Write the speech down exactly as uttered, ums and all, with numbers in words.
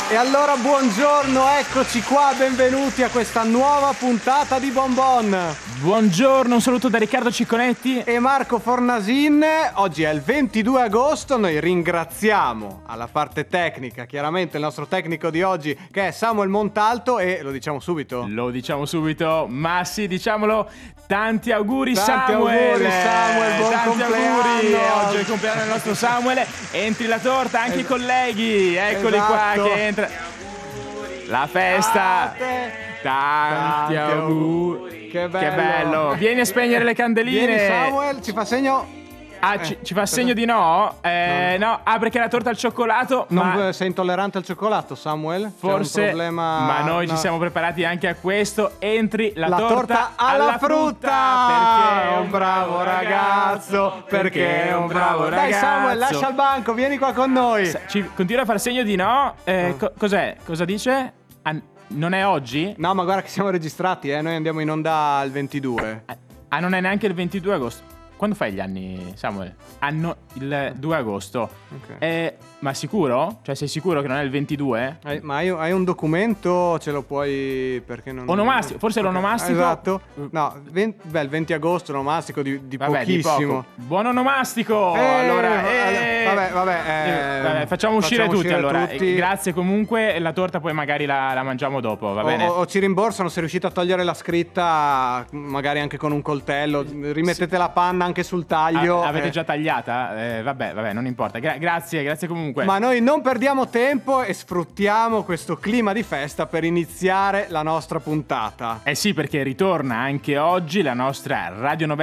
E allora buongiorno, eccoci qua, benvenuti a questa nuova puntata di Bon Bon. Buongiorno, un saluto da Riccardo Cicconetti e Marco Fornasin. Oggi è il ventidue agosto, noi ringraziamo alla parte tecnica, chiaramente il nostro tecnico di oggi che è Samuel Montalto, e lo diciamo subito. Lo diciamo subito, ma sì, diciamolo, tanti auguri tanti Samuel. auguri Samuel, buon tanti compleanno. auguri, oggi è il compleanno del nostro Samuel. Entri la torta, anche es- i colleghi, eccoli esatto. qua che entra. La festa. Tanti, tanti auguri. auguri. Che bello. Che bello. Vieni a spegnere le candeline. Vieni Samuel, ci fa segno. Ah, ci, ci fa segno di no? Eh, no. no. Ah, perché la torta al cioccolato. Non ma... sei intollerante al cioccolato, Samuel? Forse. C'è un problema... Ma noi no. ci siamo preparati anche a questo. Entri la, la torta, torta alla, alla frutta, frutta. Perché è un bravo ragazzo. Perché è un bravo ragazzo. Dai Samuel, lascia il banco, vieni qua con noi. Ci continua a fare segno di no. Eh, co- cos'è? Cosa dice? Ah, non è oggi? No, ma guarda che siamo registrati, eh. Noi andiamo in onda il ventidue. Ah, non è neanche il ventidue agosto. Quando fai gli anni, Samuel? Anno il due agosto. Ok. Eh, ma sicuro? Cioè, sei sicuro che non è il ventidue? Hai, ma hai, hai un documento? Ce lo puoi... Perché non... Onomastico, forse okay. l'onomastico. Esatto. No, venti, beh, il venti agosto onomastico di, di vabbè, pochissimo. di poco. Buon onomastico! Eh, allora, eh, vabbè, vabbè, eh, vabbè, facciamo uscire facciamo tutti uscire allora. tutti. Grazie comunque, la torta poi magari la, la mangiamo dopo, va o, bene? O, o ci rimborsano se riuscite a togliere la scritta, magari anche con un coltello. Rimettete sì. la panna anche sul taglio. A- avete eh. già tagliata? Eh, vabbè, vabbè, non importa. Gra- grazie, grazie comunque. Ma noi non perdiamo tempo e sfruttiamo questo clima di festa per iniziare la nostra puntata. Eh sì, perché ritorna anche oggi la nostra radionovela